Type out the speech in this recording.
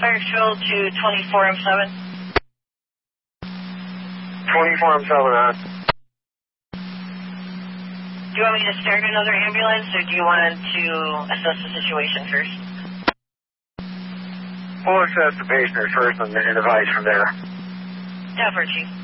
Fire Control to 24M7. 24M7 on. Do you want me to start another ambulance, or do you want to assess the situation first? We'll assess the patient first and advise from there. Yeah, Chief.